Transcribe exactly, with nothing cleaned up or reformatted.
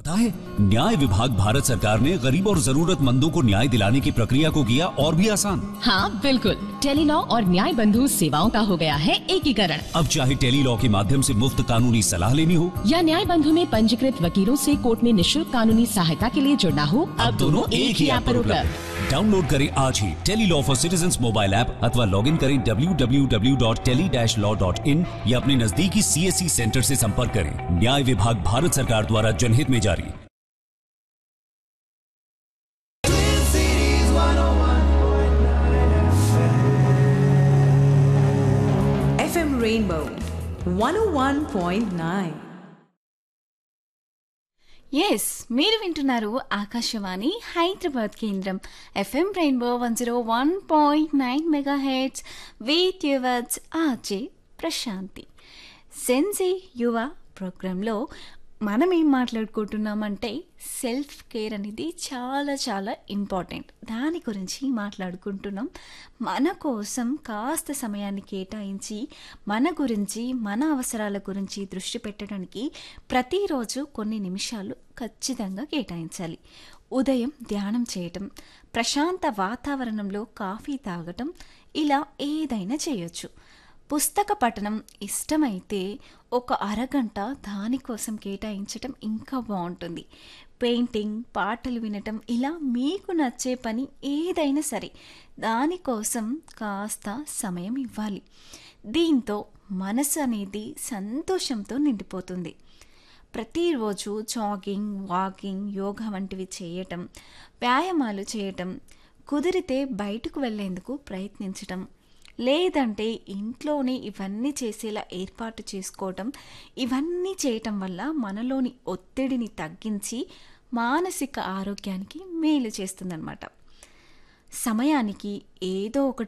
पता है, न्याय विभाग भारत सरकार ने गरीब और जरूरतमंदों को न्याय दिलाने की प्रक्रिया को किया और भी आसान। हाँ बिल्कुल, टेलीलॉ और न्याय बंधु सेवाओं का हो गया है एकीकरण। अब चाहे टेलीलॉ के माध्यम से मुफ्त कानूनी सलाह लेनी हो या न्याय बंधु में पंजीकृत वकीलों से कोर्ट में निशुल्क कानूनी सहायता के लिए जुड़ना हो, अब दोनों एक ही ऐप पर उपलब्ध। डाउनलोड करें आज ही Tele-Law for citizens mobile app अथवा लॉग इन करें W W W dot tele dash law dot in या अपने नजदीकी सीएससी सेंटर से संपर्क करें। न्याय विभाग भारत सरकार द्वारा जनहित में जारी। F M Rainbow one oh one point nine. Yes, మీరు వింటున్నారు ఆకాశవాణి హైదరాబాద్ కేంద్రం FM rainbow one zero one point nine mega heads with yours RJ Prashanti. సెన్సీ యువ ప్రోగ్రాంలో మనం ఏం మాట్లాడుకుంటున్నామంటే సెల్ఫ్ కేర్ అనేది చాలా చాలా ఇంపార్టెంట్. దాని గురించి మాట్లాడుకుంటున్నాం. మన కోసం కాస్త సమయాన్ని కేటాయించి మన గురించి మన అవసరాల గురించి దృష్టి పెట్టడానికి ప్రతిరోజు కొన్ని నిమిషాలు ఖచ్చితంగా కేటాయించాలి. ఉదయం ధ్యానం చేయటం, ప్రశాంత వాతావరణంలో కాఫీ తాగటం, ఇలా ఏదైనా చేయొచ్చు. పుస్తక పఠనం ఇష్టమైతే ఒక అరగంట దానికోసం కేటాయించటం ఇంకా బాగుంటుంది. పెయింటింగ్, పాటలు వినటం, ఇలా మీకు నచ్చే పని ఏదైనా సరే దానికోసం కాస్త సమయం ఇవ్వాలి. దీంతో మనసు అనేది సంతోషంతో నిండిపోతుంది. ప్రతిరోజు జాగింగ్, వాకింగ్, యోగా వంటివి చేయటం, వ్యాయామాలు చేయటం, కుదిరితే బయటకు వెళ్ళేందుకు ప్రయత్నించటం, లేదంటే ఇంట్లోనే ఇవన్నీ చేసేలా ఏర్పాటు చేసుకోవటం, ఇవన్నీ చేయటం వల్ల మనలోని ఒత్తిడిని తగ్గించి మానసిక ఆరోగ్యానికి మేలు చేస్తుందన్నమాట. సమయానికి ఏదో ఒకటి